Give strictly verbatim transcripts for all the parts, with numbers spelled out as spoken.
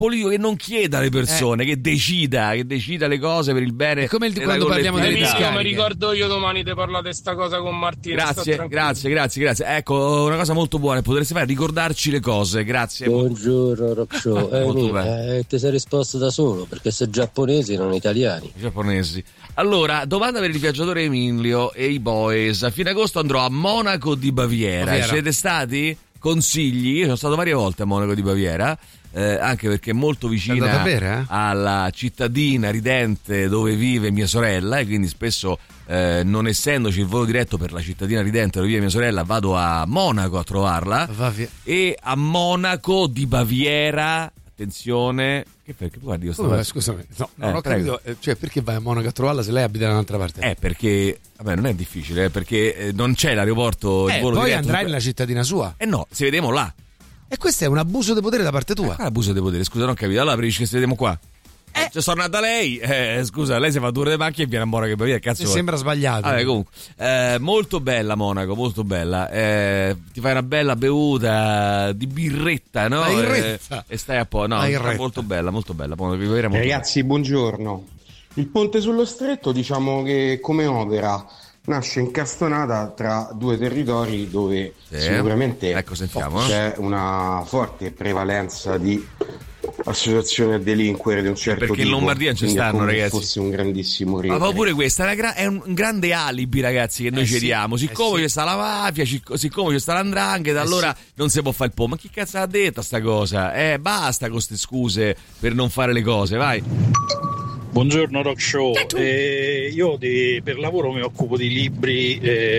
politico che non chieda alle persone, eh. che decida, che decida le cose per il bene. È come il, quando parliamo delle discariche. Mi ricordo io domani te parlate sta cosa con Martino. Grazie, grazie, grazie, grazie. Ecco, una cosa molto buona potreste fare, ricordarci le cose. Grazie. Buongiorno Rock Show. Eh, eh, ti sei risposto da solo perché sei giapponesi, non italiani. Giapponesi. Allora, domanda per il viaggiatore Emilio e i boys. A fine agosto andrò a Monaco di Baviera. Baviera. Siete stati? Consigli? Io sono stato varie volte a Monaco di Baviera. Eh, anche perché è molto vicina a bere, eh? alla cittadina ridente dove vive mia sorella, e quindi spesso eh, non essendoci il volo diretto per la cittadina ridente dove vive mia sorella vado a Monaco a trovarla. Via. E a Monaco di Baviera, attenzione, che perché guardi io stavo... scusami, no, non eh, ho capito, cioè perché vai a Monaco a trovarla se lei abita da un'altra parte? Eh, perché vabbè, non è difficile, perché non c'è l'aeroporto, eh, il volo poi diretto. Andrai nella cittadina sua. Eh no, se vediamo là. E questo è un abuso di potere da parte tua. Eh, abuso di potere, scusa, non ho capito. Allora preferisci che ci vediamo qua? Eh. Cioè, sono nata lei, eh, scusa, lei si fa due ore di macchina e viene a Monaco per via, cazzo. Mi sembra sbagliato. Vabbè, comunque, eh, molto bella Monaco, molto bella. Eh, ti fai una bella bevuta di birretta, no? Eh, e stai a po', no? Molto bella, molto bella. Molto Ragazzi, bella. Buongiorno. Il ponte sullo stretto, diciamo che come opera nasce incastonata tra due territori dove sì. sicuramente ecco, sentiamo, c'è una forte prevalenza di associazione a delinquere di un certo perché tipo. Perché in Lombardia non ci stanno, ragazzi. Fosse un grandissimo rimore. Ma pure questa è, una gra- è un grande alibi, ragazzi, che noi eh ci sì, diamo. Siccome eh c'è sta la mafia, siccome c'è sta l'andrangheta, eh allora sì. non si può fare il po'. Ma chi cazzo l'ha detta sta cosa? Eh, basta con queste scuse per non fare le cose, vai. Buongiorno Rock Show, eh, io di, per lavoro mi occupo di libri,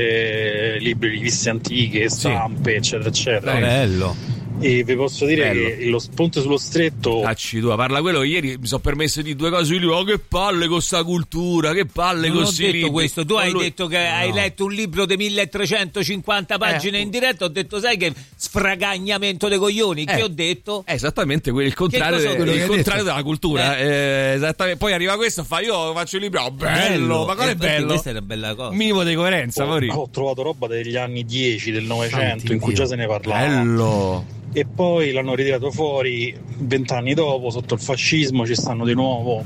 eh, libri, riviste antiche, stampe, sì. eccetera, eccetera. Bello. E vi posso dire Bello. che lo ponte sullo stretto. Cacci tu, parla quello. Ieri mi sono permesso di due cose. Io oh, che palle con sta cultura, che palle non così. Non ho detto libri. questo. Tu Ma hai lui... detto che no. hai letto un libro di milletrecentocinquanta pagine eh. in diretta. Ho detto, sai che sfragagnamento dei coglioni. Eh. Che ho detto? È esattamente quello, il contrario, de, il contrario della cultura. Eh. Eh, esattamente. Poi arriva questo e fa: io faccio il libro. Oh, bello, bello. Ma qual è bello? Questa è una bella cosa. Minimo di coerenza. Ho, ho trovato roba degli anni dieci del Novecento in cui già se ne parlava. Bello. E poi l'hanno ritirato fuori vent'anni dopo, sotto il fascismo ci stanno di nuovo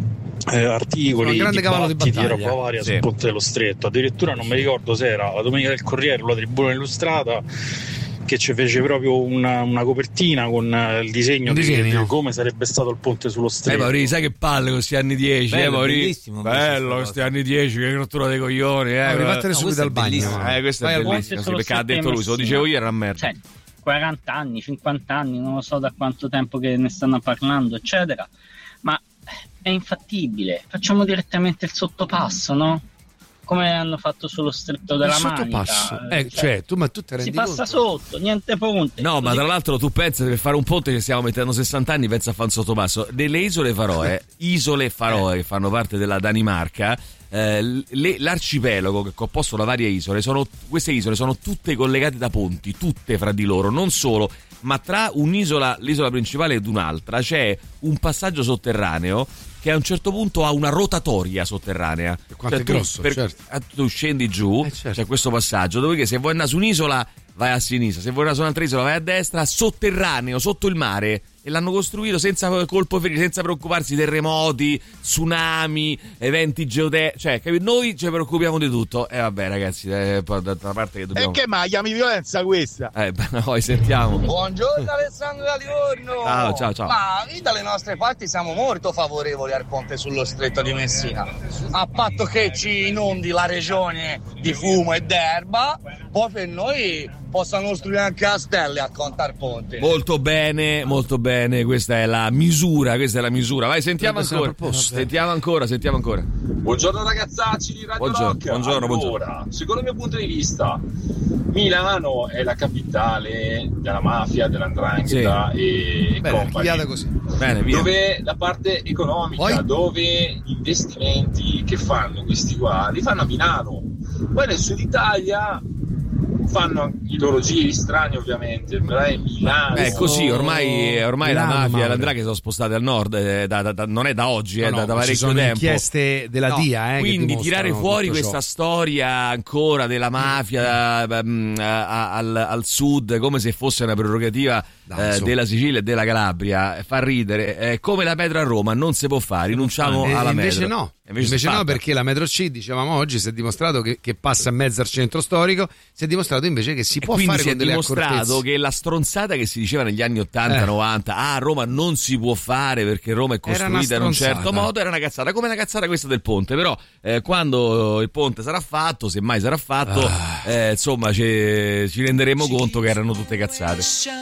eh, articoli, dibattiti, roba varia sì. sul ponte dello stretto. Addirittura non mi ricordo se era la Domenica del Corriere o la Tribuna Illustrata che ci fece proprio una, una copertina con il disegno, disegno di come sarebbe stato il ponte sullo stretto. Eh Mauri, sai che palle con questi anni dieci, bello, eh Mauri? Bellissimo, bello questi anni dieci, che rottura dei coglioni, eh. Ribattere no, subito al bagno. Eh, questo è bellissimo, sì, perché ha detto lui, se lo dicevo io era una merda. Cioè, quaranta anni, cinquanta anni, non lo so da quanto tempo che ne stanno parlando, eccetera, ma è infattibile. Facciamo direttamente il sottopasso, no? Come hanno fatto sullo stretto della il Manica. Eh, cioè, cioè, tu, ma tu te rendi si passa conto? sotto, niente ponte. No, ma tra l'altro tu pensi per fare un ponte che stiamo mettendo sessanta anni, pensa a fare un sottopasso. Nelle isole Faroe, isole Faroe che fanno parte della Danimarca, eh, le, l'arcipelago che è composto da varie isole, sono, queste isole sono tutte collegate da ponti, tutte fra di loro, non solo, ma tra un'isola, l'isola principale ed un'altra c'è un passaggio sotterraneo che a un certo punto ha una rotatoria sotterranea. E quanto cioè, è grosso, per, certo. Tu scendi giù, eh, certo. c'è questo passaggio, dove che se vuoi andare su un'isola vai a sinistra, se vuoi andare su un'altra isola vai a destra, sotterraneo, sotto il mare. E l'hanno costruito senza colpo ferito, senza preoccuparsi di terremoti, tsunami, eventi geotecnici, cioè capito? Noi ci preoccupiamo di tutto. E eh, vabbè ragazzi, eh, d'altra parte che dobbiamo... E che mai chiami violenza questa? Eh, poi sentiamo. Buongiorno Alessandro da Livorno. Ciao, ciao, ciao. Ma dalle nostre parti siamo molto favorevoli al ponte sullo stretto di Messina, a patto che ci inondi la regione di fumo e d'erba, poi per noi possano costruire anche a stelle accanto al ponte. Molto bene, molto bene, questa è la misura, questa è la misura. Vai, sentiamo ancora. Sentiamo ancora, sentiamo ancora. Buongiorno ragazzacci di Radio buongiorno, Rock. Buongiorno, allora, buongiorno. Secondo il mio punto di vista, Milano è la capitale della mafia, dell'andrangheta sì. e bene, compagni. Così. Bene, via. Dove la parte economica, Poi? dove gli investimenti che fanno questi qua li fanno a Milano. Poi nel sud Italia fanno i loro giri strani ovviamente, però è Milano. È così, ormai, ormai Milano, la mafia e l'andrangheta sono spostate al nord, eh, da, da, da, non è da oggi, è no, eh, no, da, da parecchio tempo. Ci sono inchieste della no, D I A, eh, quindi tirare fuori questa ciò. storia ancora della mafia mm. a, a, al, al sud come se fosse una prerogativa Dai, eh, della Sicilia e della Calabria fa ridere, eh, come la metro a Roma non si può fare, rinunciamo eh, alla invece metro. No. Invece, invece no, perché la metro C, dicevamo oggi, si è dimostrato che, che passa in mezzo al centro storico, si è dimostrato invece che si e può fare con delle accortezze. Si è dimostrato che la stronzata che si diceva negli anni ottanta novanta, ah, Roma non si può fare perché Roma è costruita in un certo modo, era una cazzata, come una cazzata questa del ponte, però eh, quando il ponte sarà fatto, se mai sarà fatto, ah. eh, insomma ci, ci renderemo conto che erano tutte cazzate.